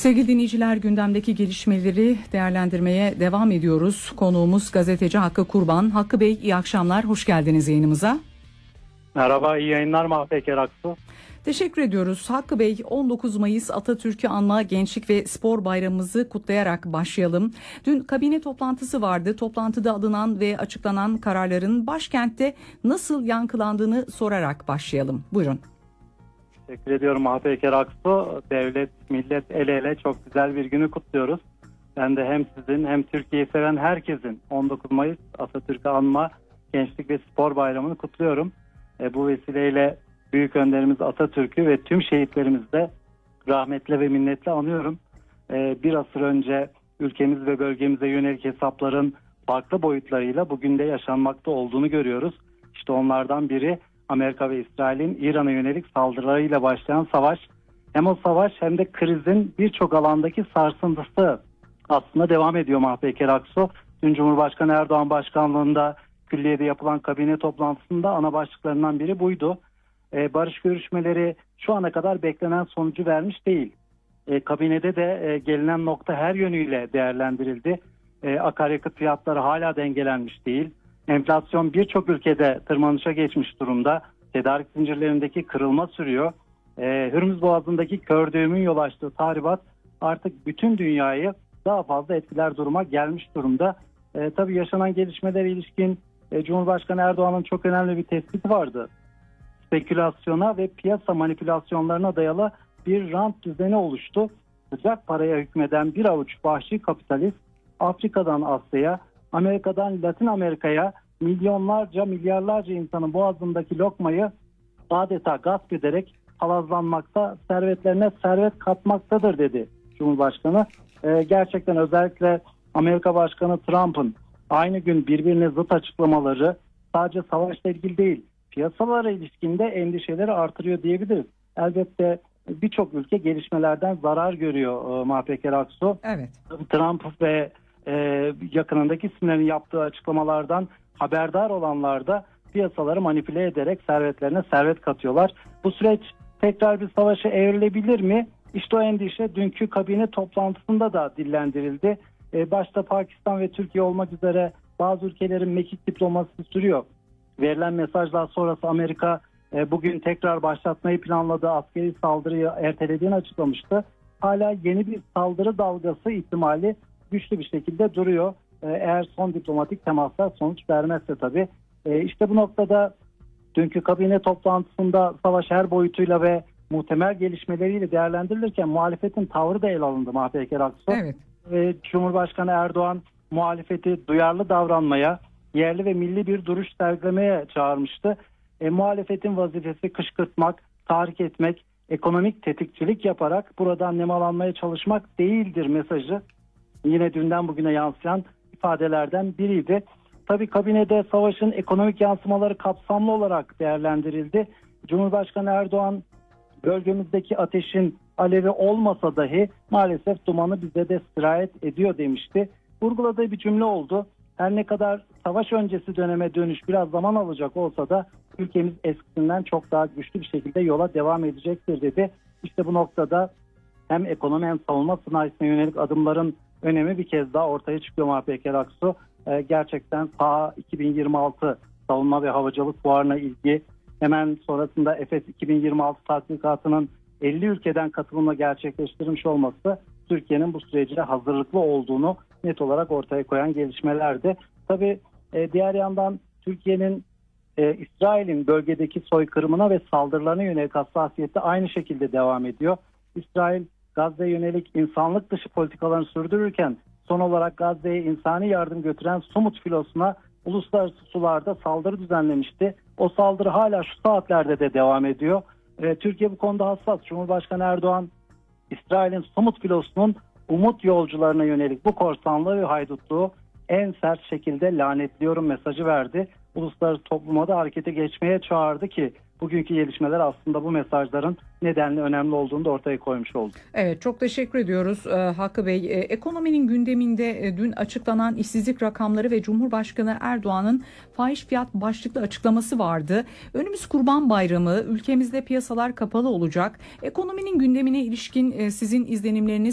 Sevgili dinleyiciler, gündemdeki gelişmeleri değerlendirmeye devam ediyoruz. Konuğumuz gazeteci Hakkı Kurban. Hakkı Bey, iyi akşamlar, hoş geldiniz yayınımıza. Merhaba, iyi yayınlar Mahpeker Aksu. Teşekkür ediyoruz. Hakkı Bey, 19 Mayıs Atatürk'ü anma Gençlik ve Spor Bayramımızı kutlayarak başlayalım. Dün kabine toplantısı vardı. Toplantıda alınan ve açıklanan kararların başkentte nasıl yankılandığını sorarak başlayalım. Buyurun. Teşekkür ediyorum Mahpeker Aksu. Devlet, millet el ele çok güzel bir günü kutluyoruz. Ben de hem sizin hem Türkiye'yi seven herkesin 19 Mayıs Atatürk'ü anma Gençlik ve Spor Bayramı'nı kutluyorum. Bu vesileyle büyük önderimiz Atatürk'ü ve tüm şehitlerimizi de rahmetle ve minnetle anıyorum. Bir asır önce ülkemiz ve bölgemize yönelik hesapların farklı boyutlarıyla bugün de yaşanmakta olduğunu görüyoruz. İşte onlardan biri Amerika ve İsrail'in İran'a yönelik saldırılarıyla başlayan savaş. Hem o savaş hem de krizin birçok alandaki sarsıntısı aslında devam ediyor Mahpeker Aksu. Dün Cumhurbaşkanı Erdoğan başkanlığında külliyede yapılan kabine toplantısında ana başlıklarından biri buydu. Barış görüşmeleri şu ana kadar beklenen sonucu vermiş değil. Kabinede de gelinen nokta her yönüyle değerlendirildi. Akaryakıt fiyatları hala dengelenmiş değil. Enflasyon birçok ülkede tırmanışa geçmiş durumda. Tedarik zincirlerindeki kırılma sürüyor. Hürmüz Boğazı'ndaki kör düğümün yol açtığı tahribat artık bütün dünyayı daha fazla etkiler duruma gelmiş durumda. Tabii yaşanan gelişmelere ilişkin Cumhurbaşkanı Erdoğan'ın çok önemli bir tespiti vardı. Spekülasyona ve piyasa manipülasyonlarına dayalı bir rant düzeni oluştu. Sıcak paraya hükmeden bir avuç vahşi kapitalist Afrika'dan Asya'ya, Amerika'dan Latin Amerika'ya milyonlarca, milyarlarca insanın boğazındaki lokmayı adeta gasp ederek palazlanmakta, servetlerine servet katmaktadır dedi Cumhurbaşkanı. Gerçekten özellikle Amerika Başkanı Trump'ın aynı gün birbirine zıt açıklamaları sadece savaşla ilgili değil, piyasalara ilişkinde endişeleri artırıyor diyebiliriz. Elbette birçok ülke gelişmelerden zarar görüyor Mahpeker Aksu. Evet. Trump ve yakınındaki isimlerin yaptığı açıklamalardan haberdar olanlar da piyasaları manipüle ederek servetlerine servet katıyorlar. Bu süreç tekrar bir savaşa evrilebilir mi? İşte o endişe dünkü kabine toplantısında da dillendirildi. Başta Pakistan ve Türkiye olmak üzere bazı ülkelerin mekik diplomasisi sürüyor. Verilen mesajlar sonrası Amerika bugün tekrar başlatmayı planladığı askeri saldırıyı ertelediğini açıklamıştı. Hala yeni bir saldırı dalgası ihtimali güçlü bir şekilde duruyor. Eğer son diplomatik temaslar sonuç vermezse tabii. İşte bu noktada dünkü kabine toplantısında savaş her boyutuyla ve muhtemel gelişmeleriyle değerlendirilirken muhalefetin tavrı da ele alındı Mahpeker Aksu. Evet. Cumhurbaşkanı Erdoğan muhalefeti duyarlı davranmaya, yerli ve milli bir duruş sergilemeye çağırmıştı. Muhalefetin vazifesi kışkırtmak, tahrik etmek, ekonomik tetikçilik yaparak buradan nemalanmaya çalışmak değildir mesajı yine dünden bugüne yansıyan ifadelerden biriydi. Tabii kabinede savaşın ekonomik yansımaları kapsamlı olarak değerlendirildi. Cumhurbaşkanı Erdoğan bölgemizdeki ateşin alevi olmasa dahi maalesef dumanı bize de sirayet ediyor demişti. Vurguladığı bir cümle oldu. Her ne kadar savaş öncesi döneme dönüş biraz zaman alacak olsa da ülkemiz eskisinden çok daha güçlü bir şekilde yola devam edecektir dedi. İşte bu noktada hem ekonomi hem savunma sanayisine yönelik adımların önemi bir kez daha ortaya çıkıyor Mahpeker Aksu. Gerçekten SAHA 2026 savunma ve havacılık fuarına ilgi, hemen sonrasında Efes 2026 tatbikatının 50 ülkeden katılımla gerçekleştirilmiş olması Türkiye'nin bu sürece hazırlıklı olduğunu net olarak ortaya koyan gelişmelerdi. Tabii diğer yandan Türkiye'nin İsrail'in bölgedeki soykırımına ve saldırılarına yönelik hassasiyeti aynı şekilde devam ediyor. İsrail Gazze'ye yönelik insanlık dışı politikalarını sürdürürken son olarak Gazze'ye insani yardım götüren Sumut filosuna uluslararası sularda saldırı düzenlemişti. O saldırı hala şu saatlerde de devam ediyor. Türkiye bu konuda hassas. Cumhurbaşkanı Erdoğan İsrail'in Sumut filosunun umut yolcularına yönelik bu korsanlığı ve haydutluğu en sert şekilde lanetliyorum mesajı verdi. Uluslararası topluma da harekete geçmeye çağırdı ki bugünkü gelişmeler aslında bu mesajların nedenli önemli olduğunu da ortaya koymuş oldu. Evet, çok teşekkür ediyoruz Hakkı Bey. Ekonominin gündeminde dün açıklanan işsizlik rakamları ve Cumhurbaşkanı Erdoğan'ın fahiş fiyat başlıklı açıklaması vardı. Önümüz Kurban Bayramı, ülkemizde piyasalar kapalı olacak. Ekonominin gündemine ilişkin sizin izlenimleriniz